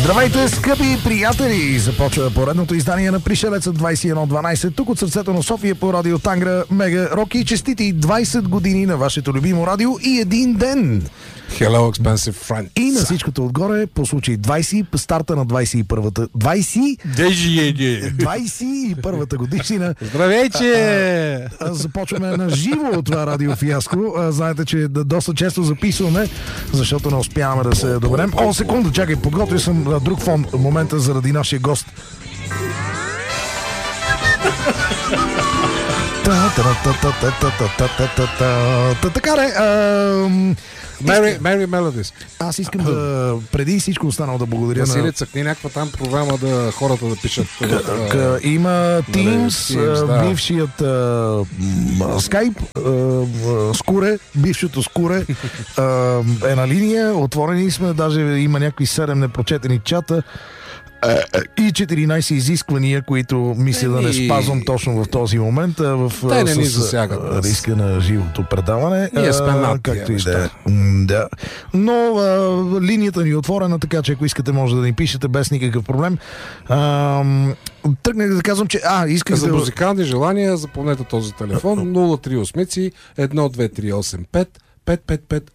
Здравейте, скъпи приятели! Започва поредното издание на Пришелеца 2112 тук от сърцето на София по радио Тангра Мега Роки. Честити 20 години на вашето любимо радио и един ден! Hello, expensive friend. И на всичкото отгоре, по случай 20, старта на 21-та 21-та годишнина. Здравейте! Започваме на живо това радиофиаско. Знаете, че доста често записваме, защото не успяваме да се доберем. О, секунда, чакай, подготвил съм друг фон в момента заради нашия гост. Така де, Merry Melodies. аз искам да, преди всичко останало да благодаря на... Василий, цъкни някаква там програма да хората да пишат. Има Teams, да. бившият Skype, Скуре, бившото Скуре е на линия, отворени сме, даже има някакви 7 непрочетени чата и 14 изисквания, които мисля да не спазвам точно в този момент, Те не ни засягат. риска на живото предаване. Ние сме над както и тия да. Но линията ни е отворена, така че ако искате може да ни пишете без никакъв проблем. Тръгнах да казвам, че исках За да... музикални желания запомнете този телефон 038 12385 555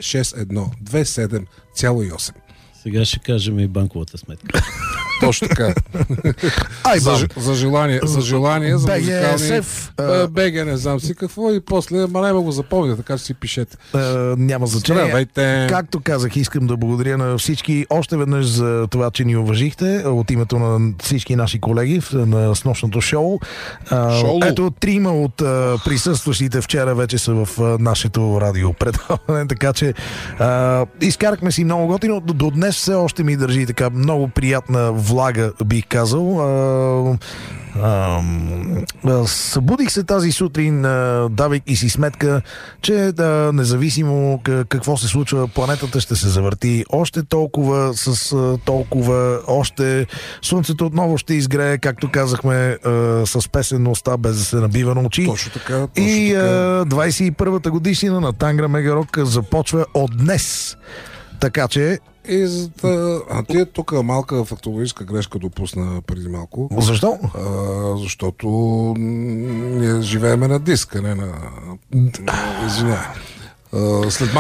6127,8. Сега ще кажем и банковата сметка. Точно така. За желание, за музикални... БГ не знам си какво и после няма го запомня, така че си пишете. Няма значение. Здравейте. Както казах, искам да благодаря на всички още веднъж за това, че ни уважихте от името на всички наши колеги на снощното шоу. Ето, 3 от присъстващите вчера вече са в нашето радио предаване, така че изкарахме си много готино. До днес все още ми държи така много приятна влага, бих казал. Събудих се тази сутрин, давайки си сметка, че независимо какво се случва, планетата ще се завърти още толкова, още слънцето отново ще изгрее, както казахме, с песен уста, без да се набива на очи. Точно така. И 21-та годишнина на Тангра Мега Рок започва от днес. Така че... Ти тук малка фактологическа грешка допусна преди малко. Защо? Защото ние живееме на диск, а не на... Извинявай. След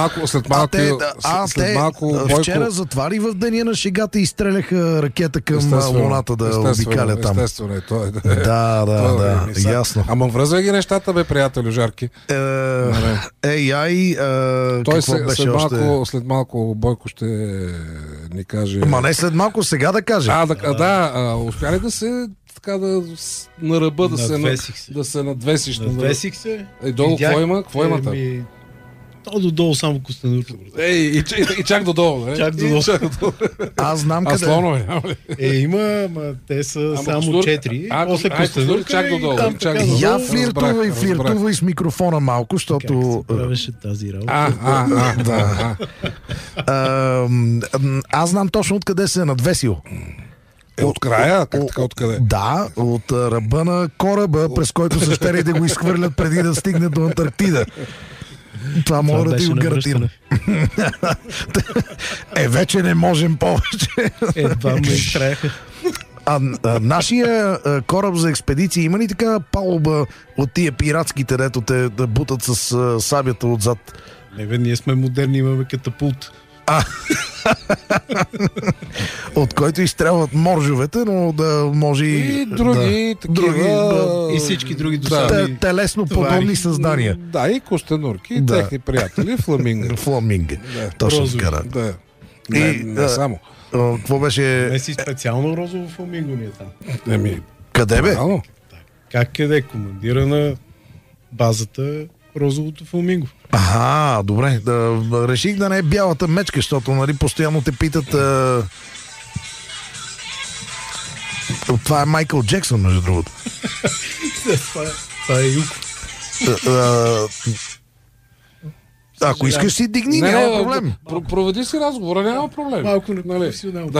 малко Бойко... Вчера затвари в деня на шегата и стреляха ракета към Луната да обикаля там. Естествено е, той. Да, ясно. Ама връзвай ги нещата, бе, приятелю, жарки. AI, той какво беше още? След малко Бойко ще ни каже... Ма не след малко, сега да каже. Успя ли да се така на ръба да се надвесиш? Надвесих се. Долу, какво има там? Додолу само костенурки. И чак додолу, не? Чак додолу. Аз знам къде. Слонове. Има, те са само 4. После костенурка чак додолу. Я флиртувай с микрофона малко, защото... Как се правеше тази работа? Аз знам точно откъде се е надвесил. От края? Откъде? Да, от ръба на кораба, през който са щели да го изхвърлят преди да стигне до Антарктида. Това мога да ти го гарантирам. Вече не можем повече. Това ме изтраха. Нашия кораб за експедиции има ли така палуба от тия пиратските, дето те да бутат с сабята отзад? Не бе, ние сме модерни, имаме катапулт. От който изстрелват моржовете, но да може и други такива и всички други досадни телесно подобни създания. Да, и костенурки, и техни приятели, фламинга. Точно така. Не само. Какво беше... Не си специално розово фламинго ни е там. Къде бе? Как къде? Командира на базата розовото фламинго. Добре. Реших да не е бялата мечка, защото постоянно те питат... Това е Майкъл Джексън, между другото. Това е Юко. Ако искаш си дигни, няма проблем. Проведи си разговора, няма проблем. Малко непрофесионално.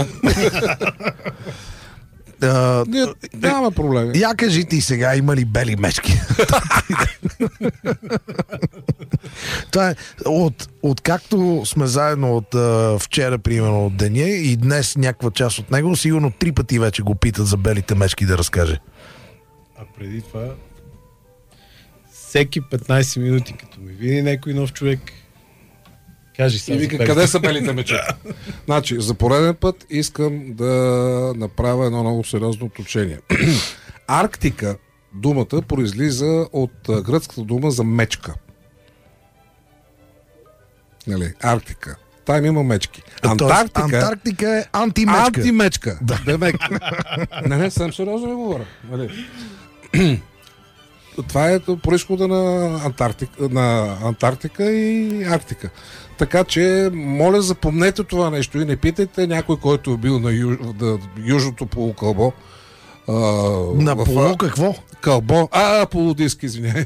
Няма проблем. Я кажи ти сега, има ли бели мечки? Това е откакто сме заедно от вчера, примерно от деня и днес някаква част от него, сигурно 3 пъти вече го питат за белите мечки да разкаже. А преди това всеки 15 минути, като ми види някой нов човек, кажи сега. И вика, къде са белите мечки? Значи, за пореден път искам да направя едно много сериозно уточнение. Арктика, думата произлиза от гръцката дума за мечка. Нали, Арктика. Там има мечки. Антарктика е антимечка. Антимечка. Да. Не, съм сериозно ви говоря. Нали. Това е произхода на Антарктика и Арктика. Така че, моля, запомнете това нещо и не питайте някой, който е бил на южното полукълбо. Какво? Кълбо. Полудиск, извиняй.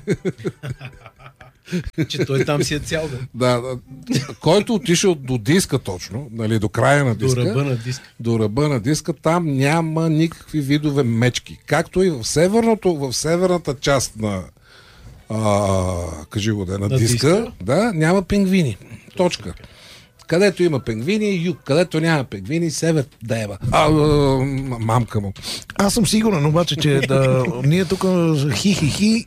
Че той там си е цял. Да. Който отишъл до диска точно, нали, до края на диска. До ръба на диска, там няма никакви видове мечки. Както и в северната част на на диска, да, няма пингвини. Точка. Където има пингвини, юг. Където няма пингвини, север, дева. Мамка му. Аз съм сигурен, обаче, че ние тук хи-хи-хи,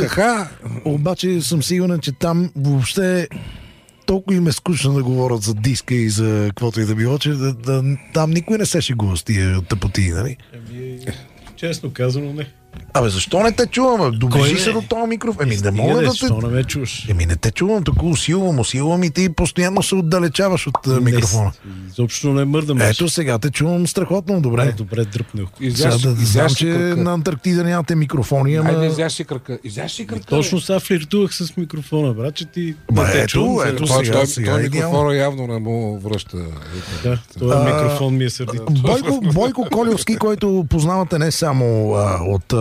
обаче съм сигурен, че там въобще толкова им е скучно да говорят за диска и за каквото и да било, че там никой не се шегува с тия тъпоти, нали? Честно казано, не. Защо не те чувам? Доближи се до този микрофон. Не мога да те... Защо не ме чуваш? Не те чувам, тук усилвам и ти постоянно се отдалечаваш от микрофона. Изобщо не мърдам. Ето сега те чувам страхотно, добре. Добре, дръпнах. Знам, че на Антарктида нямате микрофони, ама... Айде, изяж си кръка. Точно сега флиртувах с микрофона, брат, че ти... Ето сега. Той микрофона явно не му връща. Да, този микрофон ми е сърдит. Бойко Колевски, който познавате не само от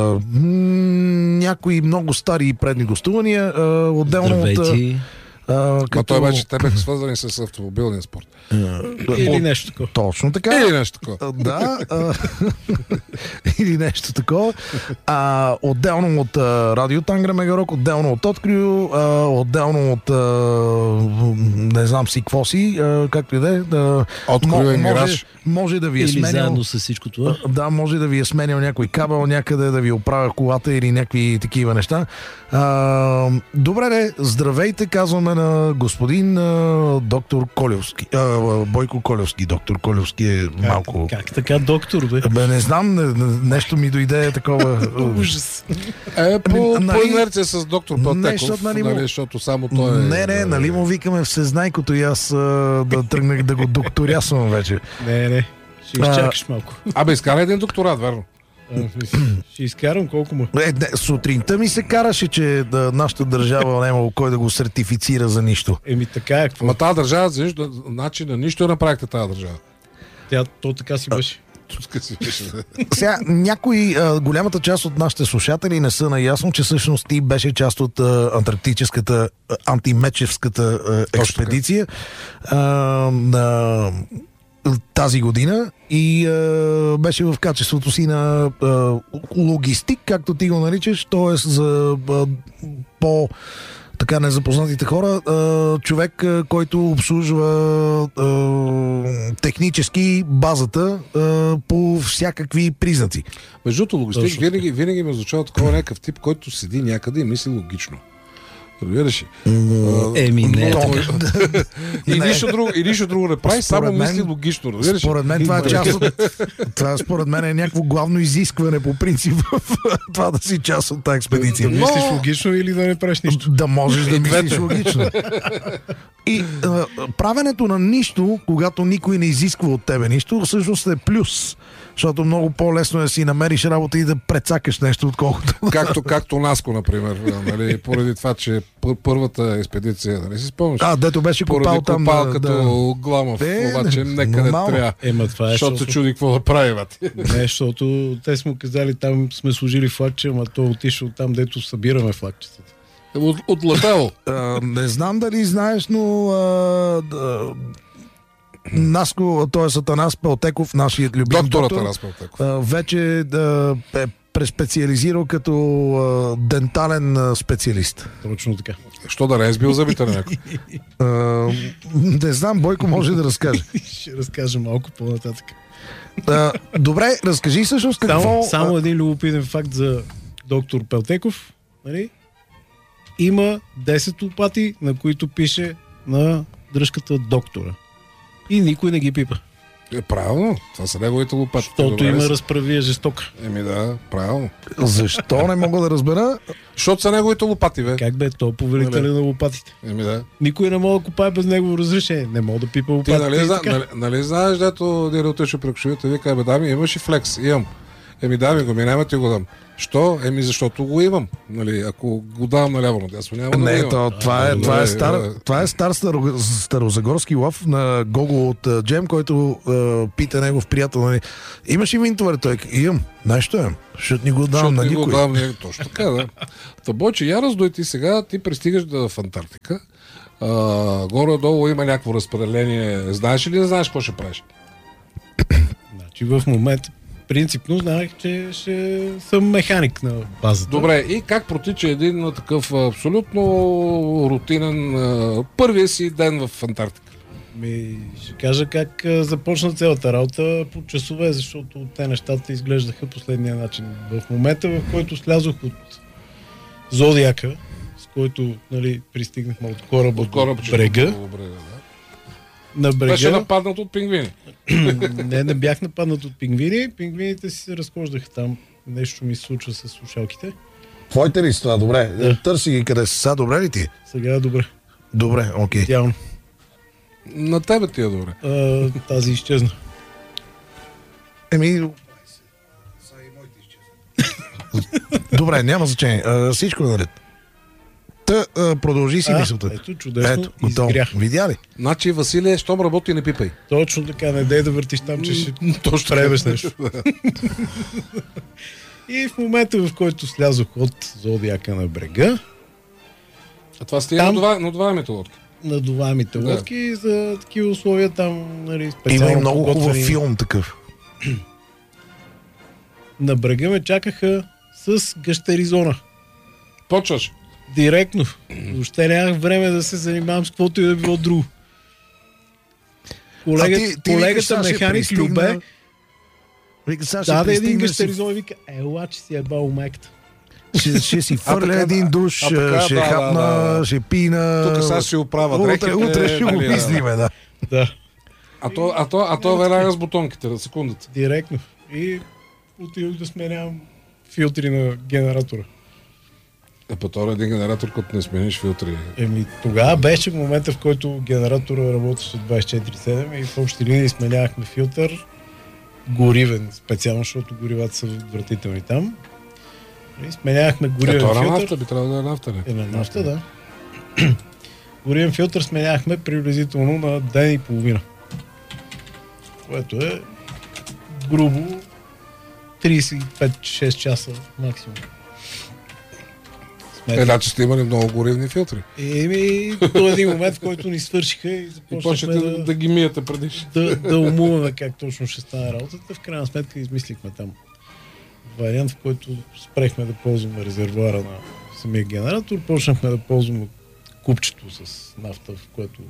някои много стари и предни гостувания, отделно от... той вече те бяха свързани с автомобилния спорт. Или нещо такова. Точно така. Или нещо такова. Да. Или нещо такова. Отделно от Радио Тангра Мегарок, отделно от Открио, отделно от не знам си какво си, както и да е. Открио и Мираж. Може да ви е сменял... Или заедно с всичко това. Да, може да ви е сменял някой кабел някъде, да ви оправя колата или някакви такива неща. Добре, здравейте, казваме на господин доктор Колевски. Бойко Колевски. Доктор Колевски е малко... Как така доктор, бе? Не знам, нещо ми дойде такова... Ужас. По инерция с доктор Пълтеков, защото само той е... Не, нали му викаме всезнайкото и аз да тръгнах да го докторясвам вече. Не. Ще изчакаш малко. Изкара един докторат, верно? Ще изкарам колко му. Сутринта ми се караше, че нашата държава не имало кой да го сертифицира за нищо. Така е. Ма тази държава, за нищо, значи на нищо направихте тази държава. То така си беше. Сега, голямата част от нашите слушатели не са наясно, че всъщност ти беше част от антарктическата, антимечевската експедиция на тази година и беше в качеството си на логистик, както ти го наричаш, т.е. за така незапознатите хора, човек, който обслужва технически базата по всякакви признаци. Между другото, логистик винаги ме звучава такова някакъв тип, който седи някъде и мисли логично. Разбираш ли? Не. И нищо друго не прави, само мисли логично. Разбираш ли? Според мен това е част от... Това според мен е някакво главно изискване по принцип в това да си част от тази експедиция. Да мислиш логично или да не правиш нищо? Да можеш да мислиш логично. И правенето на нищо, когато никой не изисква от тебе нищо, всъщност е плюс. Защото много по-лесно е да си намериш работа и да прецакаш нещо, отколкото... Както Наско, например. Нали, поради това, че първата експедиция, нали си спомняш? Дето беше копал там. Като Гламов, обаче некъде трябва. Защото се чуди какво да прави, бати. Не, защото те сме казали, там сме служили флагче, ама то отишъл там, дето събираме флагчетата. Отлетел. Не знам дали знаеш, но... Наско, т.е. Атанас Пълтеков, нашият любим доктор, Атанас Пълтеков, вече преспециализирал като дентален специалист. Точно така. Що да не е сбил зъбите на някой? Не знам, Бойко може да разкаже. Ще разкажа малко по-нататък. Добре, разкажи всъщност какво... Само един любопитен факт за доктор Пелтеков. Нали? Има 10 лопати, на които пише на дръжката доктора. И никой не ги пипа. Правилно, това са неговите лопати. Защото има разправия жестока. Да, правилно. Защо не мога да разбера? Защото са неговите лопати, бе. Как бе, то повелителя на лопатите. Да. Никой не мога да копае без негово разрешение. Не мога да пипа лопатите. Ти нали знаеш, дето Дирил отише при кошовите, вика, дами, имаш и флекс? Имам. Дами го, няма ти го дам. Що? Защото го имам. Нали, ако го давам наляво надясно, няма да го имам. Това е стар старозагорски лъв на Гого от Джем, който пита негов приятел. Нали, имаш ли винтовър? Той имам. Нещо имам. Защото ни го давам на никой. Точно така, да. Бойче, я раздой ти сега, ти пристигаш в Антарктика. Горе-долу има някакво разпределение. Знаеш ли, не знаеш какво ще правиш? Значи в момента принципно знаех, че ще съм механик на базата. Добре, и как протича един такъв абсолютно рутинен първия си ден в Антарктика? Ще кажа как започна цялата работа по часове, защото те нещата изглеждаха последния начин. В момента, в който слязох от Зодиака, с който пристигнахме от кораба до брега, на брега... Беше нападнат от пингвини. Не бях нападнат от пингвини. Пингвините си се разхождаха там. Нещо ми се случва с слушалките. Твоите ли с това? Добре. Да. Търси ги къде са. Добре ли ти? Сега е добре. Добре, окей. Идеално. На тебе ти е добре. Тази изчезна. Добре, няма значение. Всичко е наред. Продължи си мисълта. Ето, чудесно, изгрях. Видя ли? Значи, Василие, щом работи, не пипай. Точно така, не дей да въртиш там, че ще пребеш нещо. И в момента, в който слязох от Зодиака на брега... А това стига надуваемите лодки? Надуваемите лодки за такива условия там, специално. Има и много хубав филм такъв. На брега ме чакаха с гъщеризона. Почваш? Директно. Въобще нямах време да се занимавам с каквото и да било друго. Колегата механик Любе даде един гъщеризон и вика, ела, че си ебал майката. Ще си фърля един душ, ще хапна, ще пина. Тук сега ще оправя дрехите. Утре ще го мислиме, да. А то веднага с бутонките, на секундата. Директно. И отидох да сменявам филтри на генератора. По това един генератор, като не смениш филтри. Тогава беше в момента, в който генератора работеше 24/7 и в общи линии сменявахме филтър горивен, специално, защото горивата са отвратителни там. И сменявахме горивен филтър. На нафта би трябвало да е нафта, не? На нафта, да. Горивен филтър сменявахме приблизително на ден и половина. Което е грубо 35-6 часа максимум. Значи сте имали много горивни филтри. До един момент, в който ни свършиха и започнахме да ги миете преди. Да умуваме как точно ще стане работата. В крайна сметка измислихме там вариант, в който спрехме да ползваме резервуара на самия генератор. Почнахме да ползваме купчето с нафта, в което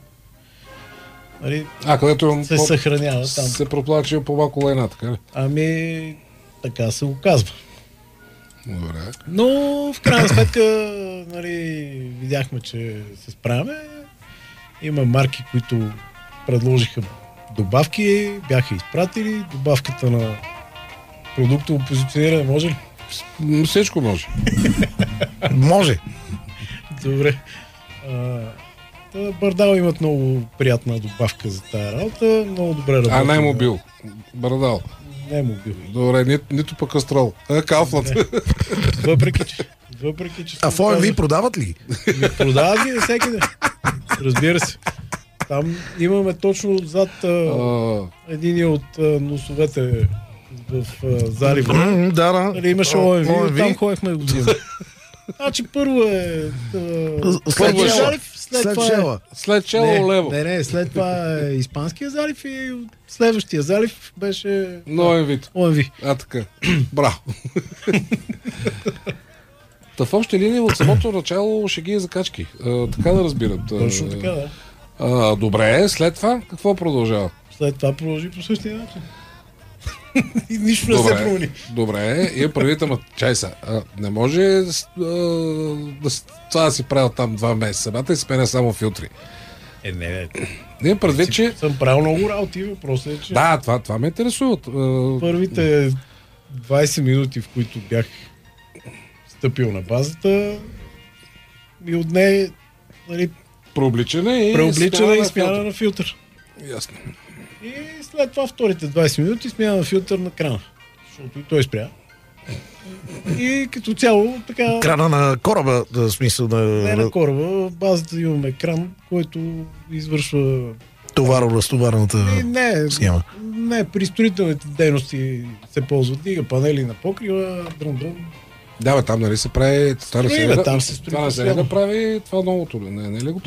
където се съхранява там. Се проплачи по малко лайна, така ли? Така се оказва. Добре. Но в крайна сметка видяхме, че се справяме. Има марки, които предложиха добавки, бяха изпратили. Добавката на продуктово позициониране може ли? Всичко може. Може. Добре. Бардал имат много приятна добавка за тая работа. Много добре работи. Не му бил. Бардал. Не му бил. Добре, нито пък Астрол. Кауфланд. Въпреки, че... А ФОМВ продават ли? Продават ги всеки. Разбира се. Там имаме точно отзад един от носовете в залива. Да. Имаше ОМВ, там ходехме да го взимаме. Значи първо е След залив, след това Шела. След чело лево. Не, след това е Испанския залив и следващия залив беше Новен вид. ОМВ. Така. Браво. Та в общи линии от самото начало шеги и закачки. Така да разбират. Точно така, да. Добре, след това какво продължава? След това продължи по същия начин. И нищо не се промени. Добре, и правите, чай са. Не може това да си правил там 2 месеца. Бата и си сменя само филтри. Не. Не предвид, че... Съм правил много работи, въпросът е, че... Да, това ме интересува. Първите 20 минути, в които бях стъпил на базата, ми отне, нали, Преобличане и смяна на филтър. Ясно. И след това вторите 20 минути смяна на филтър на крана, защото и той спря. И като цяло така... Крана на кораба, в смисъл Не на кораба, в базата имаме кран, който извършва... Товаро-разтоварната схема. Не, при строителните дейности се ползват дига панели на покрива, дрон. Да, бе, там нали се прави... Там се строи. Това не се да прави това новото. Не ли го